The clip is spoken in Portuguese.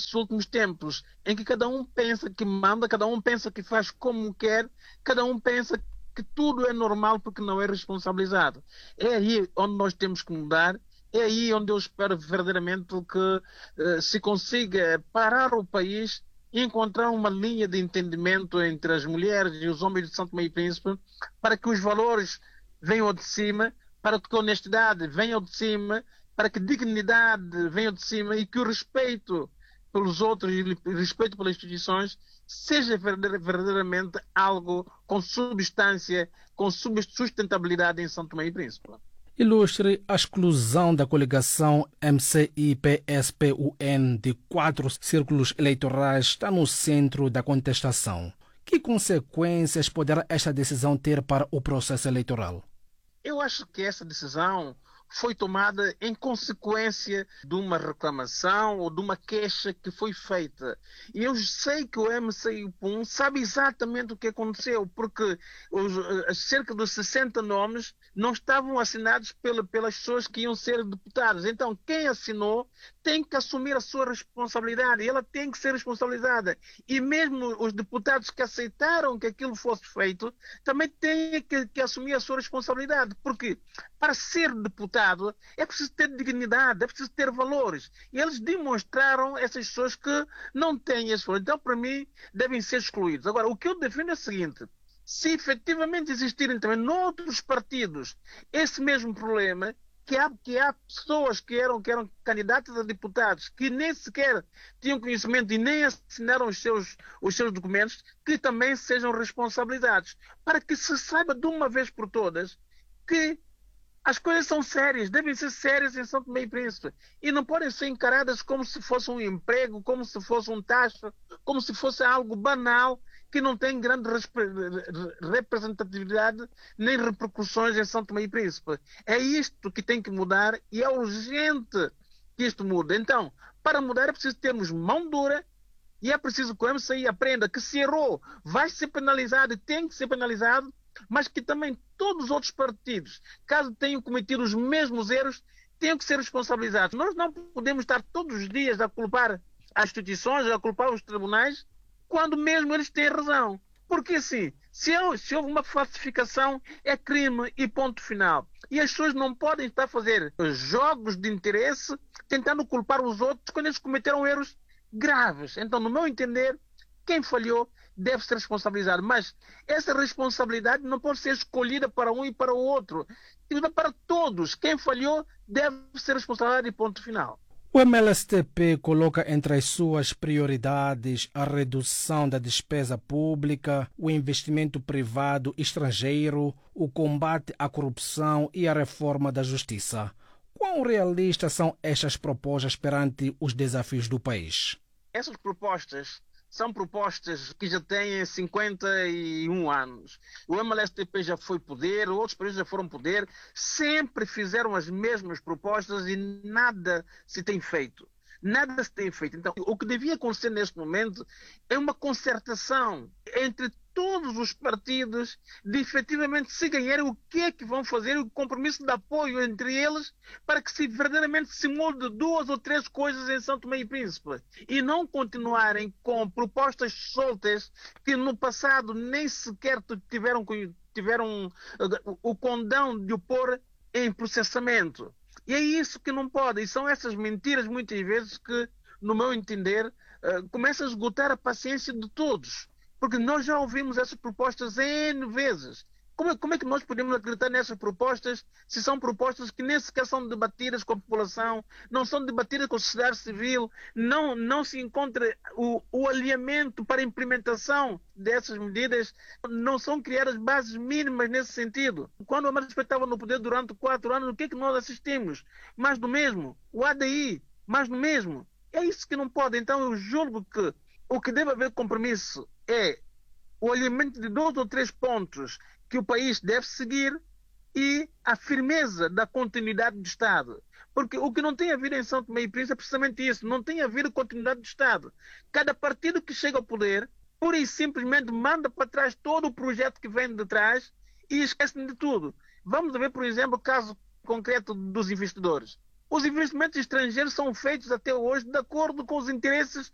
nesses últimos tempos, em que cada um pensa que manda, cada um pensa que faz como quer, cada um pensa que tudo é normal porque não é responsabilizado. É aí onde nós temos que mudar. É aí onde eu espero verdadeiramente que se consiga parar o país e encontrar uma linha de entendimento entre as mulheres e os homens de São Tomé e Príncipe para que os valores venham de cima, para que a honestidade venha de cima, para que a dignidade venha de cima e que o respeito pelos outros e o respeito pelas instituições seja verdadeiramente algo com substância, com sustentabilidade em São Tomé e Príncipe. Ilustre, a exclusão da coligação MCI-PSP-UN de 4 círculos eleitorais está no centro da contestação. Que consequências poderá esta decisão ter para o processo eleitoral? Eu acho que essa decisão foi tomada em consequência de uma reclamação ou de uma queixa que foi feita. E eu sei que o MCI-PUN sabe exatamente o que aconteceu, porque cerca de 60 nomes não estavam assinados pelas pessoas que iam ser deputados. Então, quem assinou tem que assumir a sua responsabilidade, e ela tem que ser responsabilizada. E mesmo os deputados que aceitaram que aquilo fosse feito, também têm que assumir a sua responsabilidade, porque para ser deputado é preciso ter dignidade, é preciso ter valores. E eles demonstraram, essas pessoas, que não têm esses valores. Então, para mim, devem ser excluídos. Agora, o que eu defendo é o seguinte: se efetivamente existirem também noutros partidos esse mesmo problema, que há pessoas que eram candidatas a deputados que nem sequer tinham conhecimento e nem assinaram os seus documentos, que também sejam responsabilizados, para que se saiba de uma vez por todas que as coisas são sérias, devem ser sérias em São Tomé e Príncipe, e não podem ser encaradas como se fosse um emprego, como se fosse um taxa, como se fosse algo banal que não tem grande representatividade nem repercussões em São Tomé e Príncipe. É isto que tem que mudar e é urgente que isto mude. Então, para mudar é preciso termos mão dura e é preciso que o MCI aprenda que se errou vai ser penalizado e tem que ser penalizado, mas que também todos os outros partidos, caso tenham cometido os mesmos erros, tenham que ser responsabilizados. Nós não podemos estar todos os dias a culpar as instituições, a culpar os tribunais, quando mesmo eles têm razão. Porque assim, se houve uma falsificação, é crime e ponto final. E as pessoas não podem estar a fazer jogos de interesse tentando culpar os outros quando eles cometeram erros graves. Então, no meu entender, quem falhou deve ser responsabilizado. Mas essa responsabilidade não pode ser escolhida para um e para o outro. Para todos. Quem falhou deve ser responsável e ponto final. O MLSTP coloca entre as suas prioridades a redução da despesa pública, o investimento privado estrangeiro, o combate à corrupção e a reforma da justiça. Quão realistas são estas propostas perante os desafios do país? Essas propostas são propostas que já têm 51 anos. O MLSTP já foi poder, outros países já foram poder, sempre fizeram as mesmas propostas e nada se tem feito. Nada se tem feito. Então, o que devia acontecer neste momento é uma concertação entre todos os partidos de efetivamente se ganharem o que é que vão fazer, o compromisso de apoio entre eles para que verdadeiramente se mude 2 ou 3 coisas em São Tomé e Príncipe e não continuarem com propostas soltas que no passado nem sequer tiveram o condão de o pôr em processamento. E é isso que não pode, e são essas mentiras muitas vezes que, no meu entender, começam a esgotar a paciência de todos. Porque nós já ouvimos essas propostas N vezes. Como é que nós podemos acreditar nessas propostas se são propostas que nem sequer são debatidas com a população, não são debatidas com a sociedade civil, não se encontra o alinhamento para a implementação dessas medidas, não são criadas bases mínimas nesse sentido. Quando o MLSTP estava no poder durante 4 anos, o que é que nós assistimos? Mais do mesmo. O ADI, mais do mesmo. É isso que não pode. Então eu julgo que o que deve haver compromisso é o alinhamento de 2 ou 3 pontos que o país deve seguir e a firmeza da continuidade do Estado. Porque o que não tem havido em São Tomé e Príncipe é precisamente isso, não tem havido continuidade do Estado. Cada partido que chega ao poder, pura e simplesmente manda para trás todo o projeto que vem de trás e esquece de tudo. Vamos ver, por exemplo, o caso concreto dos investidores. Os investimentos estrangeiros são feitos até hoje de acordo com os interesses